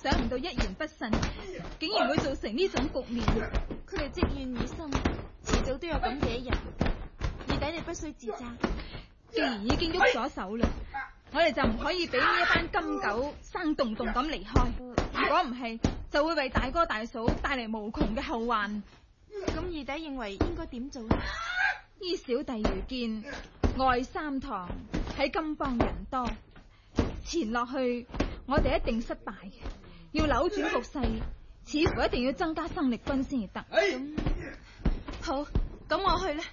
想唔到一言不慎，竟然會造成呢種局面。 佢哋積怨已深，遲早都有咁嘅一日。二弟，你不需自責。 既然已經喐咗手啦，我哋就唔可以俾呢一班金狗生動動咁離開。如果唔係，就會為大哥大嫂帶嚟無窮嘅後患。 咁二弟認為應該點做呢？ 依小弟愚見，外三堂喺金邦人多，前落去我哋一定失敗。要扭轉局勢，似乎一定要增加生力軍先至得。 好，咁我去啦。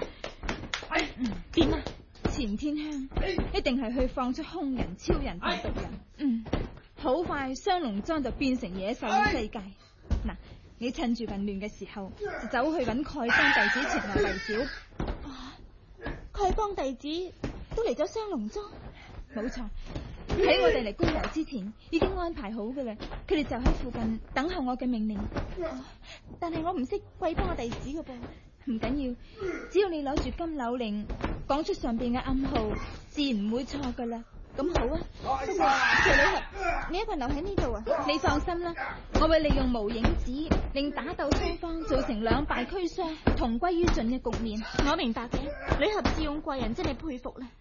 點啊？錢天香一定係去放出凶人、超人同毒人。好快雙龍莊就變成野獸嘅世界。嗱，你趁住混亂嘅時候，就走去揾丐幫弟子前來圍剿。 丐幫弟子都嚟咗雙龍莊？ 冇錯，喺我哋嚟攻遊之前已經安排好嘅啦。佢哋就喺附近等候我嘅命令。 但係我唔識貴幫嘅弟子嘅噃。 唔緊要，只要你攞住金柳令，講出上邊嘅暗號，自然唔會錯噶啦。 咁好啊，不過謝女俠，你一個人留喺呢度啊？ 你放心啦，我會利用無影子，令打鬥雙方造成兩敗俱傷、同歸於盡嘅局面。 我明白嘅，女俠智勇過人，真係佩服啦。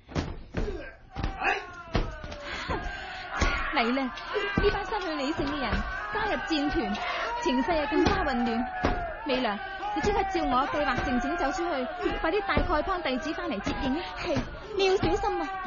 嚟啦！呢班失去理性嘅人加入戰團，情勢又更加混亂。美良，你即刻照我計劃靜靜走出去，快啲帶丐幫弟子翻嚟接應啊！ 係，你要小心啊！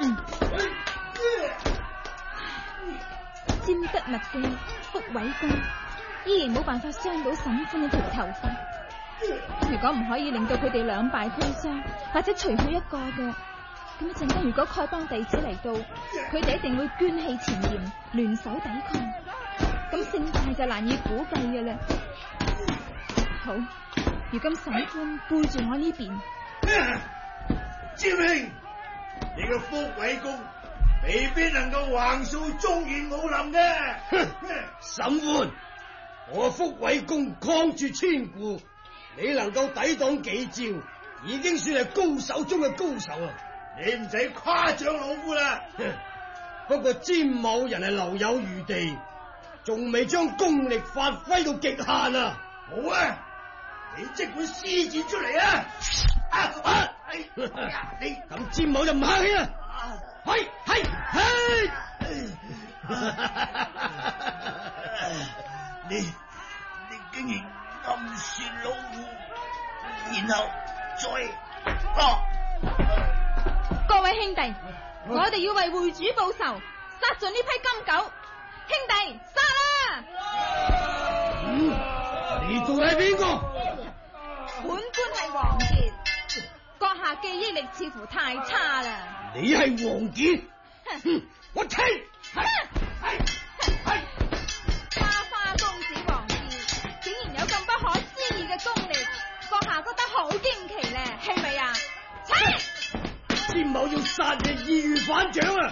尖得密嘅福偉公依然冇辦法傷到沈歡一條頭髮。如果唔可以令到佢哋兩敗俱傷，或者除去一個嘅，咁一陣間如果丐幫弟子嚟到，佢哋一定會捐棄前嫌，聯手抵抗。咁勝敗就難以估計嘅啦。好，如今沈歡背住我呢邊。 趙兄，你個福偉公未必能夠橫掃中原武林嘅。 沈歡，我福偉公抗絕千古，你能夠抵擋幾招，已經算係高手中嘅高手啦。 你唔使誇獎老夫啦。 不過詹某人係留有餘地，仲未將功力發揮到極限啊！ 好啊，你即管施展出嚟啊！ 你咁詹某就唔客氣啦。係， 你竟然暗算老夫，然後再各位兄弟，我哋要為會主報仇，殺盡呢批金狗。兄弟，殺啦！ 你做係邊個？ 本官係王傑，閣下記憶力似乎太差啦。 你係王傑？我聽。 花花公子王傑竟然有咁不可思議嘅功力，閣下覺得好驚奇咧，係咪啊？ 詹某要殺人易如反掌啊！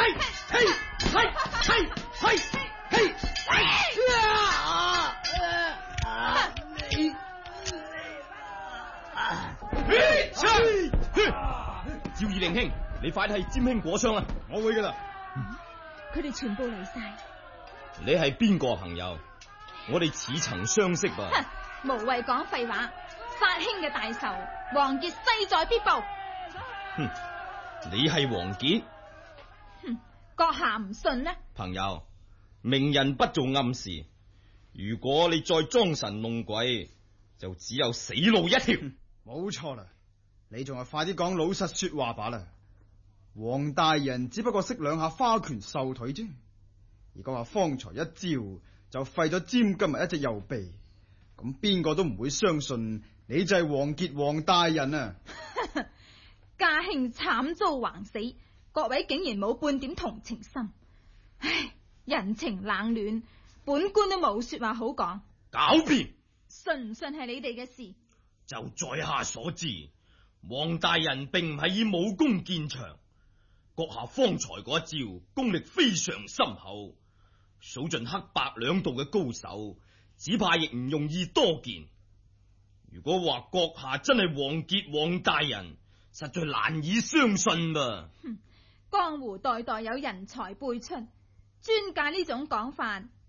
趙二令兄，你快啲替詹兄裹傷啊！ 我會噶啦。 佢哋全部嚟晒。 你係邊個朋友？我哋似曾相識噃。 無謂講廢話，殺兄嘅大仇，王傑勢在必報。 你係王傑？ 閣下唔信呢？ 朋友，明人不做暗事，如果你再裝神弄鬼，就只有死路一條。 冇錯啦，你仲係快啲講老實說話吧啦。王大人只不過識兩下花拳繡腿啫，而家話方才一招就廢咗詹今日一隻右臂，咁邊個都唔會相信你就係王傑王大人啊！ 家兄慘遭橫死，各位竟然冇半點同情心，唉，人情冷暖，本官都冇說話好講。 狡辯！ 信唔信係你哋嘅事？ 就在下所知，王大人並唔係以武功見長，閣下方才嗰一招功力非常深厚，數盡黑白兩道嘅高手，只怕亦唔容易多見。如果話閣下真係王傑王大人，實在難以相信吧。 江湖代代有人才輩出，專架呢種講法，